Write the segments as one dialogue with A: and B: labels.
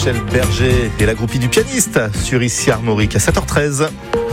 A: Michel Berger et la groupie du pianiste sur Ici Armorique à 7h13.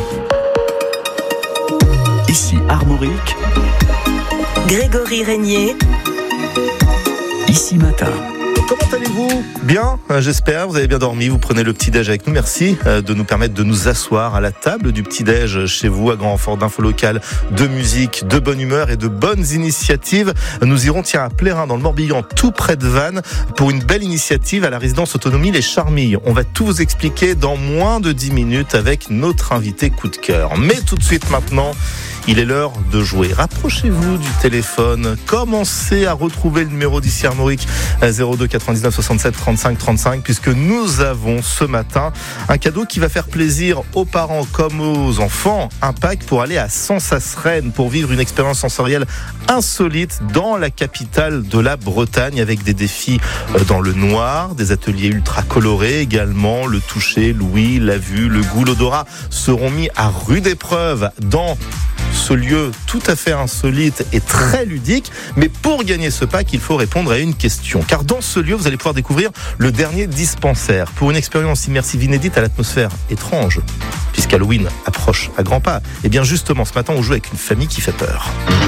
B: Ici Armorique,
C: Grégory Régnier.
B: Ici Matin.
A: Comment allez-vous ? Bien, j'espère. Vous avez bien dormi. Vous prenez le petit-déj avec nous. Merci de nous permettre de nous asseoir à la table du petit-déj chez vous, à grand renfort d'infos locales, de musique, de bonne humeur et de bonnes initiatives. Nous irons à Plérin, dans le Morbihan, tout près de Vannes, pour une belle initiative à la résidence autonomie Les Charmilles. On va tout vous expliquer dans moins de 10 minutes avec notre invité coup de cœur. Mais tout de suite maintenant, il est l'heure de jouer. Rapprochez-vous du téléphone. Commencez à retrouver le numéro d'Ici Armorique 02 99 67 35 35, puisque nous avons ce matin un cadeau qui va faire plaisir aux parents comme aux enfants. Un pack pour aller à Sansas-Rennes pour vivre une expérience sensorielle insolite dans la capitale de la Bretagne, avec des défis dans le noir, des ateliers ultra colorés également. Le toucher, l'ouïe, la vue, le goût, l'odorat seront mis à rude épreuve dans ce lieu tout à fait insolite et très ludique. Mais pour gagner ce pack, il faut répondre à une question. Car dans ce lieu, vous allez pouvoir découvrir le dernier dispensaire pour une expérience immersive inédite à l'atmosphère étrange, puisqu'Halloween approche à grands pas. Et bien justement, ce matin, on joue avec une famille qui fait peur.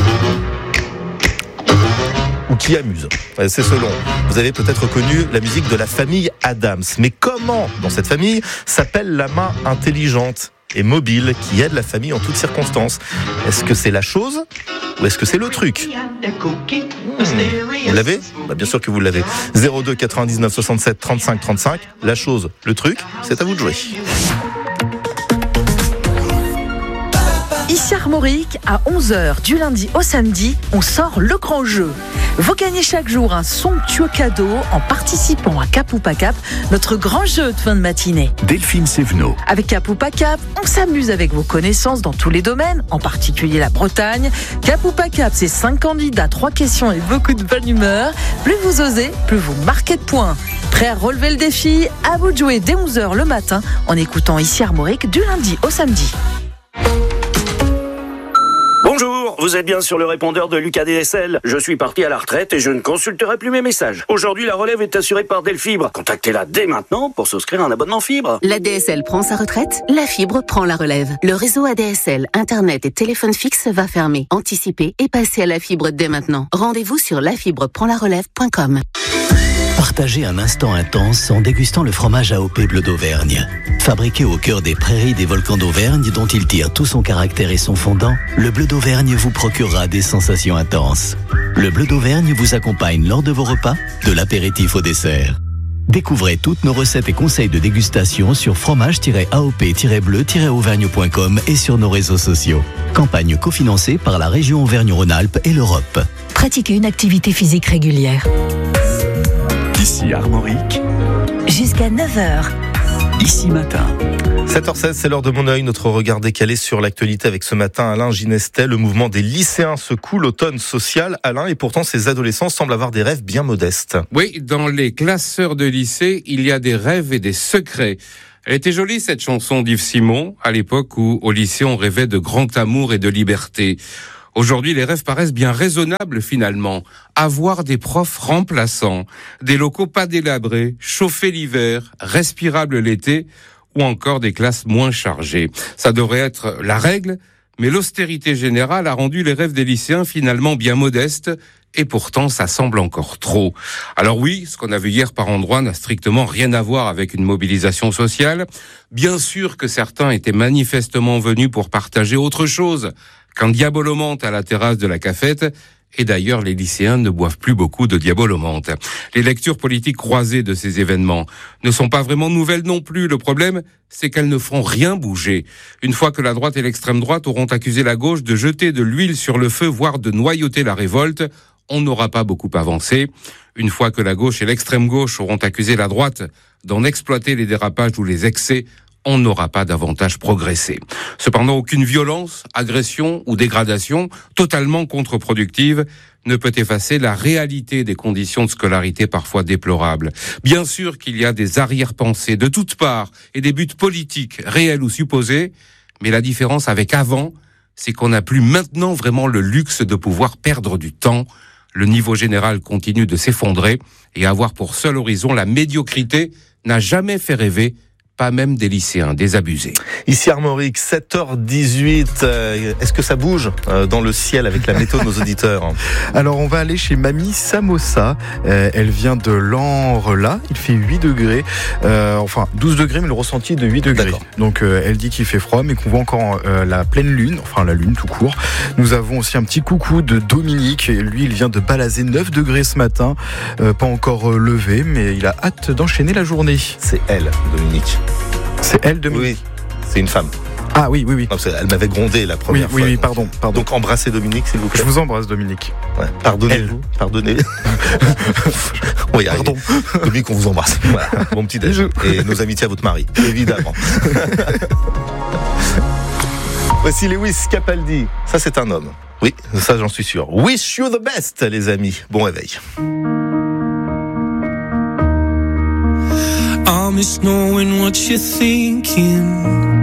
A: Ou qui amuse. C'est selon. Vous avez peut-être reconnu la musique de la famille Adams. Mais comment, dans cette famille, s'appelle la main intelligente et mobile qui aide la famille en toutes circonstances? Est-ce que c'est la chose ou est-ce que c'est le truc? Vous l'avez ? Bien sûr que vous l'avez. 02 99 67 35 35. La chose, le truc, c'est à vous de jouer.
C: Ici Armorique, à 11h du lundi au samedi, on sort le grand jeu. Vous gagnez chaque jour un somptueux cadeau en participant à Cap ou pas Cap, notre grand jeu de fin de matinée.
B: Delphine Sévenot.
C: Avec Cap ou pas Cap, on s'amuse avec vos connaissances dans tous les domaines, en particulier la Bretagne. Cap ou pas Cap, c'est 5 candidats, 3 questions et beaucoup de bonne humeur. Plus vous osez, plus vous marquez de points. Prêt à relever le défi ? À vous de jouer dès 11h le matin en écoutant Ici Armorique du lundi au samedi.
D: Bonjour, vous êtes bien sur le répondeur de Lucas DSL. Je suis parti à la retraite et je ne consulterai plus mes messages. Aujourd'hui, la relève est assurée par Delfibre. Contactez-la dès maintenant pour souscrire un abonnement fibre.
E: La DSL prend sa retraite, la fibre prend la relève. Le réseau ADSL, Internet et téléphone fixe va fermer. Anticipez et passez à la fibre dès maintenant. Rendez-vous sur lafibreprendlarelève.com.
B: Partagez un instant intense en dégustant le fromage AOP Bleu d'Auvergne. Fabriqué au cœur des prairies des volcans d'Auvergne dont il tire tout son caractère et son fondant, le Bleu d'Auvergne vous procurera des sensations intenses. Le Bleu d'Auvergne vous accompagne lors de vos repas, de l'apéritif au dessert. Découvrez toutes nos recettes et conseils de dégustation sur fromage-aop-bleu-auvergne.com et sur nos réseaux sociaux. Campagne cofinancée par la région Auvergne-Rhône-Alpes et l'Europe.
F: Pratiquez une activité physique régulière.
B: Ici Armorique,
F: Jusqu'à 9h.
B: Ici Matin.
A: 7h16, c'est l'heure de mon œil, notre regard décalé sur l'actualité avec ce matin Alain Ginestet. Le mouvement des lycéens secoue l'automne social. Alain, et pourtant ces adolescents semblent avoir des rêves bien modestes.
G: Oui, dans les classeurs de lycée, il y a des rêves et des secrets. Elle était jolie cette chanson d'Yves Simon, à l'époque où au lycée on rêvait de grand amour et de liberté. Aujourd'hui, les rêves paraissent bien raisonnables finalement. Avoir des profs remplaçants, des locaux pas délabrés, chauffés l'hiver, respirables l'été, ou encore des classes moins chargées. Ça devrait être la règle, mais l'austérité générale a rendu les rêves des lycéens finalement bien modestes, et pourtant ça semble encore trop. Alors oui, ce qu'on a vu hier par endroits n'a strictement rien à voir avec une mobilisation sociale. Bien sûr que certains étaient manifestement venus pour partager autre chose qu'un diabolomante à la terrasse de la cafette, et d'ailleurs les lycéens ne boivent plus beaucoup de diabolomante. Les lectures politiques croisées de ces événements ne sont pas vraiment nouvelles non plus. Le problème, c'est qu'elles ne feront rien bouger. Une fois que la droite et l'extrême droite auront accusé la gauche de jeter de l'huile sur le feu, voire de noyauter la révolte, on n'aura pas beaucoup avancé. Une fois que la gauche et l'extrême gauche auront accusé la droite d'en exploiter les dérapages ou les excès, on n'aura pas davantage progressé. Cependant, aucune violence, agression ou dégradation totalement contre-productive ne peut effacer la réalité des conditions de scolarité parfois déplorables. Bien sûr qu'il y a des arrière-pensées de toutes parts et des buts politiques réels ou supposés, mais la différence avec avant, c'est qu'on n'a plus maintenant vraiment le luxe de pouvoir perdre du temps. Le niveau général continue de s'effondrer et avoir pour seul horizon la médiocrité n'a jamais fait rêver, pas même des lycéens désabusés.
A: Ici Armorique, 7h18. Est-ce que ça bouge dans le ciel avec la météo de nos auditeurs?
H: Alors on va aller chez Mamie Samosa. Elle vient de Lanre-là. Il fait 8 degrés. 12 degrés, mais le ressenti est de 8 degrés.
A: D'accord.
H: Donc elle dit qu'il fait froid, mais qu'on voit encore la pleine lune, enfin la lune tout court. Nous avons aussi un petit coucou de Dominique. Lui, il vient de Balazé, 9 degrés ce matin. Pas encore levé, mais il a hâte d'enchaîner la journée.
A: C'est elle, Dominique.
H: C'est elle, Dominique?
A: Oui, c'est une femme.
H: Ah oui.
A: Non, elle m'avait grondé la première fois.
H: Oui, pardon.
A: Donc embrassez Dominique, s'il vous plaît.
H: Je vous embrasse, Dominique.
A: Ouais, pardonnez-vous. Pardonnez. On va y arriver. Dominique, on vous embrasse. Voilà, bon petit déj. Et nos amitiés à votre mari, évidemment. Voici Lewis Capaldi. Ça, c'est un homme. Oui, ça, j'en suis sûr. Wish you the best, les amis. Bon réveil.
I: I miss knowing what you're thinking.